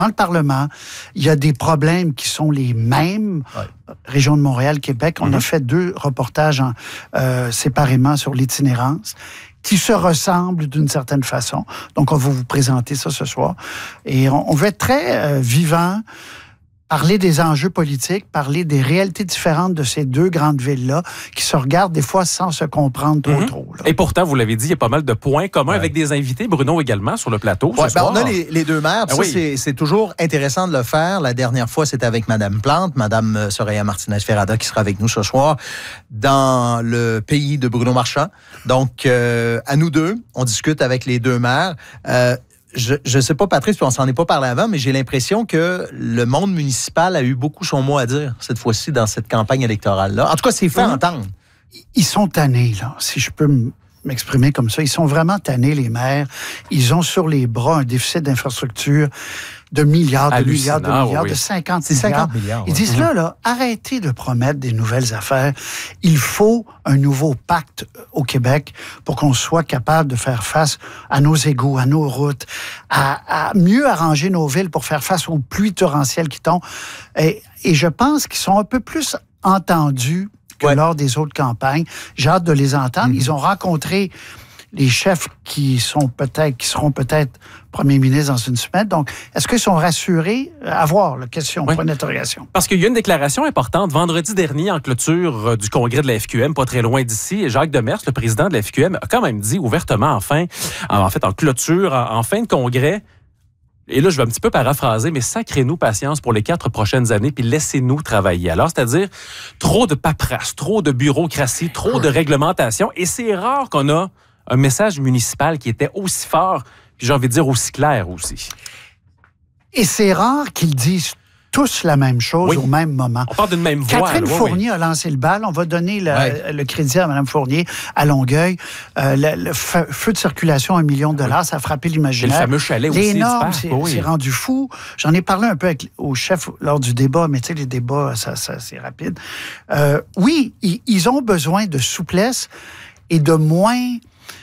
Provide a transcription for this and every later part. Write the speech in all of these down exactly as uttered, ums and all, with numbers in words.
dans le Parlement, il y a des problèmes qui sont les mêmes. Ouais. Région de Montréal, Québec, on mm-hmm. a fait deux reportages en, euh, séparément sur l'itinérance qui se ressemblent d'une certaine façon. Donc, on va vous présenter ça ce soir. Et on, on veut être très euh, vivant, parler des enjeux politiques, parler des réalités différentes de ces deux grandes villes-là qui se regardent des fois sans se comprendre trop, mm-hmm. trop. Là. Et pourtant, vous l'avez dit, il y a pas mal de points communs ouais. avec des invités. Bruno également sur le plateau. Ouais, ce ben soir. On a les, les deux maires. Ah, ça, oui. c'est, c'est toujours intéressant de le faire. La dernière fois, c'était avec Mme Plante, Mme Soraya Martinez-Ferrada qui sera avec nous ce soir dans le pays de Bruno Marchand. Donc, euh, à nous deux, on discute avec les deux maires. Euh, Je ne sais pas, Patrice, puis on s'en est pas parlé avant, mais j'ai l'impression que le monde municipal a eu beaucoup son mot à dire cette fois-ci dans cette campagne électorale-là. En tout cas, c'est fait mmh. entendre. Ils sont tannés, là, si je peux m'exprimer comme ça. Ils sont vraiment tannés, les maires. Ils ont sur les bras un déficit d'infrastructure de milliards, de milliards, de milliards, oui. de cinquante C'est milliards. cinquante milliards. Ils disent, mmh. là, là, arrêtez de promettre des nouvelles affaires. Il faut un nouveau pacte au Québec pour qu'on soit capable de faire face à nos égouts, à nos routes, à, à mieux arranger nos villes pour faire face aux pluies torrentielles qui tombent. Et, et je pense qu'ils sont un peu plus entendus que ouais. lors des autres campagnes. J'ai hâte de les entendre. Mmh. Ils ont rencontré les chefs qui sont peut-être, qui seront peut-être premiers ministres dans une semaine. Donc, est-ce qu'ils sont rassurés? À voir, la question, oui. point d'interrogation. Parce qu'il y a une déclaration importante vendredi dernier en clôture du congrès de la F Q M, pas très loin d'ici. Et Jacques Demers, le président de la F Q M, a quand même dit ouvertement, enfin, en fait, en clôture, en, en fin de congrès, et là, je vais un petit peu paraphraser, mais sacrez-nous patience pour les quatre prochaines années, puis laissez-nous travailler. Alors, c'est-à-dire, trop de paperasse, trop de bureaucratie, trop de réglementation, et c'est rare qu'on a un message municipal qui était aussi fort, puis j'ai envie de dire aussi clair aussi. Et c'est rare qu'ils disent tous la même chose oui. au même moment. On parle d'une même voix. Catherine là, Fournier oui. a lancé le bal. On va donner le, ouais. le crédit à Mme Fournier à Longueuil. Euh, le, le feu, feu de circulation, un million de dollars, oui. ça a frappé l'imaginaire. Et le fameux chalet les aussi. Les normes, c'est, oui. c'est rendu fou. J'en ai parlé un peu avec, au chef lors du débat, mais tu sais, les débats, ça, ça, c'est rapide. Euh, oui, ils, ils ont besoin de souplesse et de moins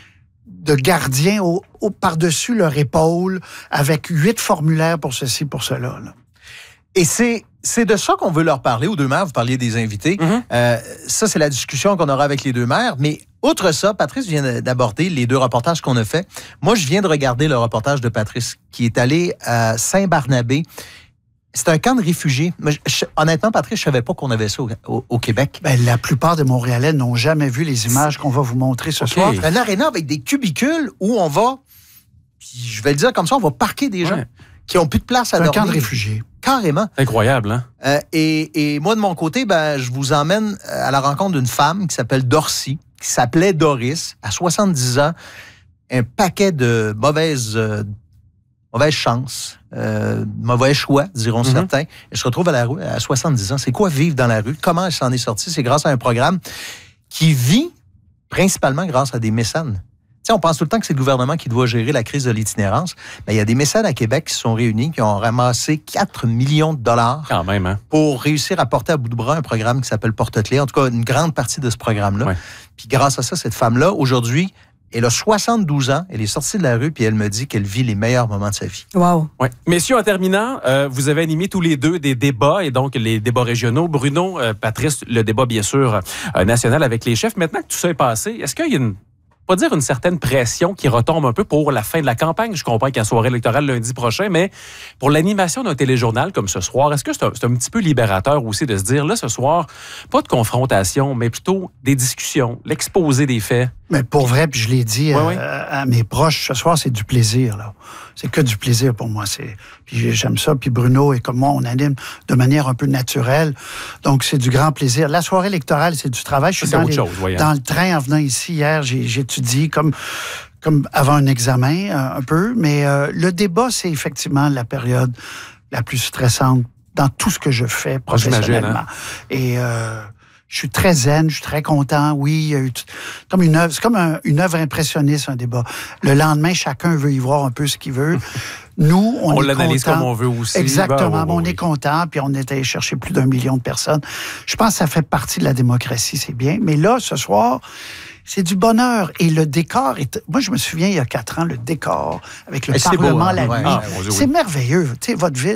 de gardiens au, au, par-dessus leur épaule avec huit formulaires pour ceci, pour cela. Là. Et c'est, c'est de ça qu'on veut leur parler aux deux maires. Vous parliez des invités. Mm-hmm. Euh, ça, c'est la discussion qu'on aura avec les deux maires. Mais outre ça, Patrice vient d'aborder les deux reportages qu'on a faits. Moi, je viens de regarder le reportage de Patrice qui est allé à Saint-Barnabé. C'est un camp de réfugiés. Mais je, je, honnêtement, Patrice, je ne savais pas qu'on avait ça au, au, au Québec. Ben, la plupart des Montréalais n'ont jamais vu les images qu'on va vous montrer ce okay. soir. Un aréna avec des cubicules où on va, je vais le dire comme ça, on va parquer des gens ouais. qui n'ont plus de place à C'est dormir. Un camp de réfugiés. Carrément. Incroyable, hein? Euh, et, et moi, de mon côté, ben, je vous emmène à la rencontre d'une femme qui s'appelle Dorcy, qui s'appelait Doris, à soixante-dix ans. Un paquet de mauvaises... Euh, Mauvaise chance, euh, mauvais choix, diront mm-hmm. certains. Elle se retrouve à la rue à soixante-dix ans. C'est quoi vivre dans la rue? Comment elle s'en est sortie? C'est grâce à un programme qui vit principalement grâce à des mécènes. Tu sais, on pense tout le temps que c'est le gouvernement qui doit gérer la crise de l'itinérance. Mais il y a des mécènes à Québec qui se sont réunis, qui ont ramassé quatre millions de dollars Quand même, hein? pour réussir à porter à bout de bras un programme qui s'appelle Porte-Clés. En tout cas, une grande partie de ce programme-là. Ouais. Puis grâce à ça, cette femme-là, aujourd'hui, elle a soixante-douze ans, elle est sortie de la rue, puis elle me dit qu'elle vit les meilleurs moments de sa vie. Wow. Ouais. Messieurs, en terminant, euh, vous avez animé tous les deux des débats, et donc les débats régionaux. Bruno, euh, Patrice, le débat, bien sûr, euh, national avec les chefs. Maintenant que tout ça est passé, est-ce qu'il y a une, pas dire une certaine pression qui retombe un peu pour la fin de la campagne? Je comprends qu'il y a une soirée électorale lundi prochain, mais pour l'animation d'un téléjournal comme ce soir, est-ce que c'est un, c'est un petit peu libérateur aussi de se dire, là, ce soir, pas de confrontation, mais plutôt des discussions, l'exposé des faits? Mais pour vrai, puis je l'ai dit oui, à, oui. à mes proches, ce soir, c'est du plaisir, là. C'est que du plaisir pour moi. C'est, puis j'aime ça. Puis Bruno et comme moi, on anime de manière un peu naturelle. Donc, c'est du grand plaisir. La soirée électorale, c'est du travail. Je suis dans, les, chose, dans le train en venant ici hier. J'ai, j'étudie comme, comme avant un examen, un, un peu. Mais euh, le débat, c'est effectivement la période la plus stressante dans tout ce que je fais professionnellement. Hein? Et... Euh, je suis très zen, je suis très content. Oui, il y a eu t- comme une œuvre, c'est comme un, une œuvre impressionniste, un débat. Le lendemain, chacun veut y voir un peu ce qu'il veut. Nous, on, on est l'analyse content. comme on veut aussi. Exactement, ben, oh, oh, on oui. est content, puis on est allé chercher plus d'un million de personnes. Je pense que ça fait partie de la démocratie, c'est bien. Mais là, ce soir, c'est du bonheur. Et le décor est... Moi, je me souviens, il y a quatre ans, le décor, avec le Et Parlement beau, hein? la ouais, nuit. ah, c'est oui. merveilleux. Tu sais, votre ville,